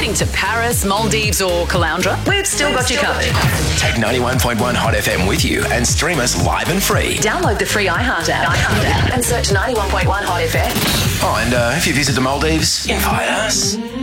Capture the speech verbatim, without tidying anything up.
heading to Paris, Maldives or Caloundra, we've still got you covered. Take ninety-one point one Hot F M with you and stream us live and free. Download the free iHeart app, iHeart app and search ninety-one point one Hot F M. Oh, and uh, if you visit the Maldives, invite us.